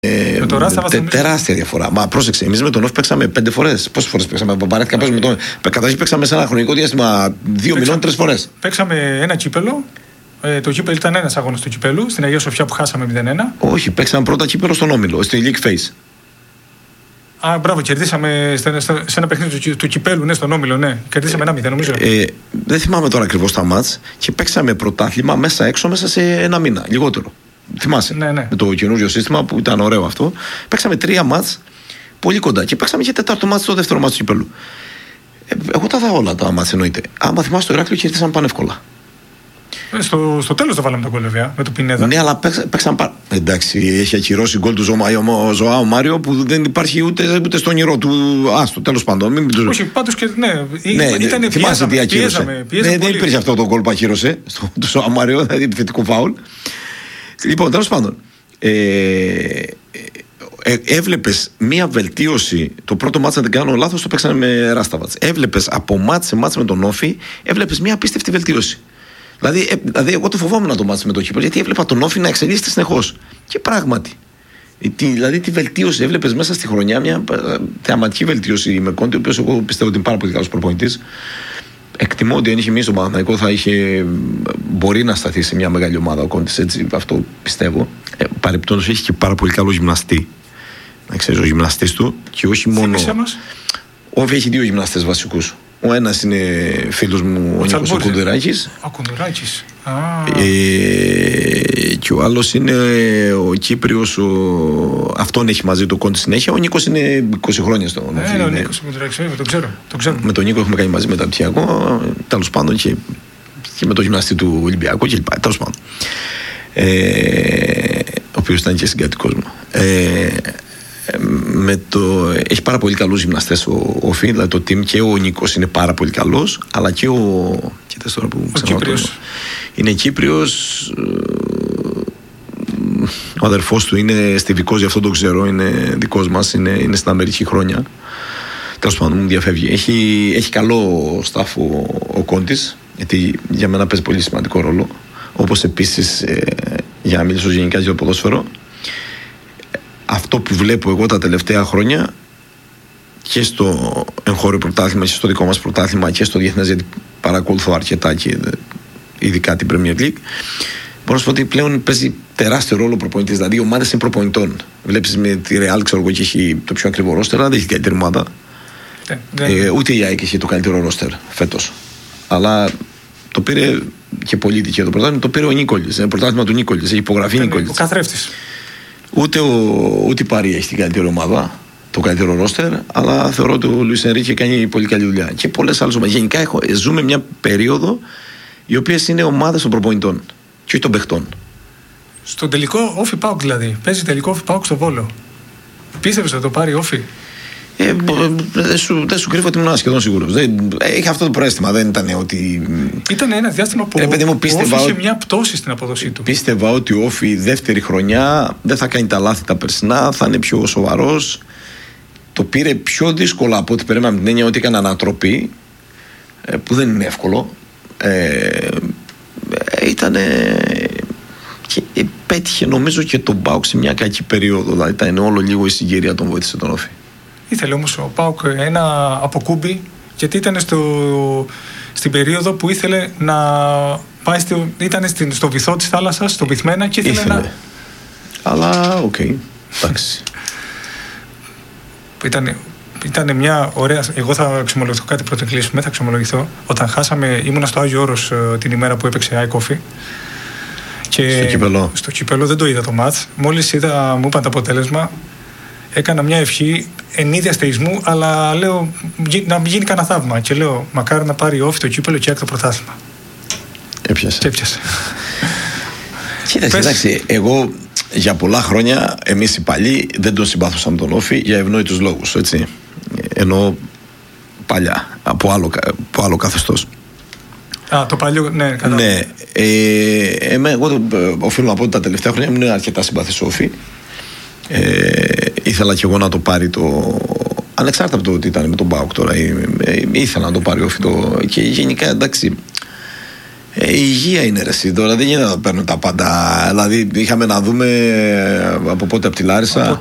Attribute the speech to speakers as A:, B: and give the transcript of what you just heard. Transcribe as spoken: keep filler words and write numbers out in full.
A: Ε, με το Ράστα τε, τεράστια διαφορά. Μα πρόσεξε, εμείς με τον Όφη παίξαμε πέντε φορές. Πόσες φορές παίξαμε? Παράθηκα παίξαμε με τον. Καταρχήν παίξαμε σε ένα χρονικό διάστημα δύο μηνών, τρεις φορές.
B: Παίξαμε ένα κύπελο. Ε, το κύπελο ήταν ένας αγώνας του κυπέλου. Στην Αγία Σοφιά που χάσαμε μηδέν ένα.
A: Όχι, παίξαμε πρώτα κύπελο στον Όμιλο, στη League Phase.
B: Α, μπράβο, κερδίσαμε σε ένα παιχνίδι του, του κυπέλου, ναι, στον Όμιλο, ναι. Κερδίσαμε ένα μηδέν, νομίζω.
A: Ε, δεν θυμάμαι τώρα ακριβώς τα μάτς και παίξαμε πρωτάθλημα μέσα έξω μέσα σε ένα μήνα, λιγότερο. Θυμάσαι,
B: ναι, ναι.
A: Με το καινούριο σύστημα που ήταν ωραίο αυτό. Παίξαμε τρία μάτς πολύ κοντά και παίξαμε και τέταρτο μάτς στο δεύτερο μάτς του κυπέλου. Ε, εγώ τα δω όλα τα μάτς, εννοείται. Άμα θυμάσαι το Ηράκλειο, κερδίσαμε πανεύκολα.
B: Ε, στο, στο τέλος το βάλαμε τα γκολ, βέβαια, με το Πινέδα.
A: Ναι, αλλά παίξα, παίξαν πάρα. Εντάξει, έχει ακυρώσει γκολ του Ζωάου Μάριο που δεν υπάρχει ούτε, ούτε στο όνειρό του. Α, στο τέλος πάντων. Μην...
B: Όχι, πάντως και. Ναι,
A: ναι
B: ήταν,
A: θυμάσαι τι ακύρωσε.
B: Πιέζαμε, πιέζαμε
A: ναι, δεν υπήρχε αυτό το γκολ που ακύρωσε στο Ζωάου Μάριο, δηλαδή επιθετικό φάουλ. Λοιπόν, τέλος πάντων. Ε, ε, έβλεπες μία βελτίωση. Το πρώτο μάτς, αν δεν κάνω λάθος, το παίξανε με Ράσταβατς. Έβλεπες από μάτς σε μάτς με τον Όφη, έβλεπες μία απίστευτη βελτίωση. Δηλαδή, ε, δηλαδή, εγώ το φοβόμουν το μάτς με το κύπελο, γιατί έβλεπα τον Όφη να εξελίσσεται συνεχώς. Και πράγματι. Τι, δηλαδή, τη βελτίωση έβλεπες μέσα στη χρονιά, μια θεαματική βελτίωση με Κόντι, ο οποίος εγώ πιστεύω ότι είναι πάρα πολύ καλός προπονητής. Εκτιμώ ότι αν είχε μείνει στον Παναθηναϊκό θα είχε μπορεί να σταθεί σε μια μεγάλη ομάδα ο Κόντις, έτσι, αυτό πιστεύω. Ε, Παρεπτόντως έχει και πάρα πολύ καλό γυμναστή. Να ξέρεις, ο γυμναστής του και όχι μόνο. Ο Όφη έχει δύο γυμναστές βασικούς. Ο ένας είναι φίλος μου, ο, ο Νίκος ο Κουδουράκης.
B: Ο Κουδουράκης.
A: Ε, και ο άλλος είναι ο Κύπριος. Ο... Αυτόν έχει μαζί το Κόντι συνέχεια. Ο Νίκος είναι είκοσι χρόνια στο
B: Όφη. Ναι, ο Νίκος ο Κουδουράκης, το ξέρω, το ξέρω.
A: Με τον Νίκο έχουμε κάνει μαζί μεταπτυχιακό. Τέλος πάντων και, και με το γυμναστή του Ολυμπιακού και λοιπά. Τέλος πάντων. Ε, ο οποίος ήταν και συγκατοικός μου. Ε, με το, έχει πάρα πολύ καλούς γυμναστές ο Όφη, δηλαδή το team, και ο Νίκος είναι πάρα πολύ καλός, αλλά και ο, κοίτας τώρα που
B: ο Κύπριος
A: είναι Κύπριος, ο αδερφός του είναι στιβικός, γι' αυτό το ξέρω, είναι δικός μας, είναι, είναι στην Αμερική χρόνια. Τέλος πάντων, μου διαφεύγει. Έχει, έχει καλό staff ο, ο Κόντις, γιατί για μένα παίζει πολύ σημαντικό ρόλο, όπως επίσης ε, για να μιλήσω γενικά για το ποδόσφαιρο. Αυτό που βλέπω εγώ τα τελευταία χρόνια και στο εγχώριο πρωτάθλημα και στο δικό μας πρωτάθλημα και στο διεθνές, γιατί παρακολουθώ αρκετά και ειδικά την Premier League, μπορώ να σου πω ότι πλέον παίζει τεράστιο ρόλο ο προπονητής. Δηλαδή οι ομάδες είναι προπονητών. Βλέπεις με τη Real, ξέρω εγώ, και έχει το πιο ακριβό ρόστερ, αλλά δεν έχει καλύτερη ομάδα. Yeah, yeah. Ε, ούτε η ΑΕΚ έχει το καλύτερο ρόστερ φέτος. Αλλά το πήρε και πολύ τυχαίο το πρωτάθλημα, το πήρε ο Νίκολης. Είναι πρωτάθλημα του Νίκολης, έχει υπογραφεί Νίκολης.
B: Ο καθρέφτης.
A: Ούτε, ο, ούτε η Πάρη έχει την καλύτερη ομάδα, το καλύτερο ρόστερ, αλλά θεωρώ ότι ο Λουίς Ενρίκε κάνει πολύ καλή δουλειά. Και πολλές άλλες ομάδες. Γενικά έχω, ζούμε μια περίοδο οι οποίες είναι ομάδες των προπονητών και όχι των παιχτών.
B: Στον τελικό Όφη ΠΑΟΚ δηλαδή. Παίζει τελικό Όφη ΠΑΟΚ στο Βόλο. Πίστευες ότι το πάρει Όφη?
A: Ε, δεν σου, δε σου κρύβω ότι ήμουν σχεδόν σίγουρος. Είχε αυτό το προαίσθημα, δεν ήταν ότι.
B: Ήταν ένα διάστημα που
A: ε, μου,
B: ο Όφη είχε μια πτώση στην απόδοσή του.
A: Πίστευα ότι ο Όφη δεύτερη χρονιά δεν θα κάνει τα λάθη τα περσινά, θα είναι πιο σοβαρός. Το πήρε πιο δύσκολα από ό,τι περίμενα, με την έννοια ότι έκανε ανατροπή, που δεν είναι εύκολο. Ε, ήταν. Και πέτυχε νομίζω και τον ΠΑΟΚ σε μια κακή περίοδο. Δηλαδή ήταν όλο λίγο η συγκυρία τον βοήθησε τον Όφη.
B: Ήθελε όμως ο ΠΑΟΚ ένα αποκούμπι, γιατί ήταν στο, στην περίοδο που ήθελε να πάει στο, ήταν στην, στο βυθό της θάλασσας, στο βυθμένα, και ήθελε, ήθελε. να...
A: Αλλά οκ, okay. Εντάξει.
B: Ήταν, ήταν μια ωραία... Εγώ θα εξομολογηθώ κάτι πρώτο κλείσουμε, θα εξομολογηθώ. Όταν χάσαμε, ήμουνα στο Άγιο Όρος την ημέρα που έπαιξε ΑΕΚ Όφη. Και
A: στο κύπελο.
B: Στο κύπελο δεν το είδα το μάτς. Μόλις είδα, μου είπαν το αποτέλεσμα, έκανα μια ευχή εν είδη αστεϊσμού, αλλά λέω να γίνει κανένα θαύμα. Και λέω, μακάρι να πάρει Όφη το κύπελο και ΑΕΚ το πρωτάθλημα.
A: Έπιασε.
B: Και έπιασε.
A: Κοίταξε, εντάξει, εγώ για πολλά χρόνια, εμείς οι παλιοί δεν τον συμπάθουσαμε τον Όφη για ευνόητους λόγους, έτσι. Ενώ παλιά, από άλλο, από άλλο καθεστώς.
B: Α, το παλιό, ναι, κατάλαβα.
A: Ναι. Ε, εμέ, εγώ το, οφείλω να πω ότι τα τελευταία χρόνια ήμουν αρκετά συμπαθής Όφη. Ε, ήθελα και εγώ να το πάρει το. Ανεξάρτητα από το ότι ήταν με τον ΠΑΟΚ τώρα, ήθελα να το πάρει Όφη το. Και γενικά, εντάξει, Ε, η υγεία είναι ρε εσύ, τώρα δεν γίνεται να παίρνουν τα πάντα. Δηλαδή είχαμε να δούμε από πότε, από τη Λάρισα.
B: Από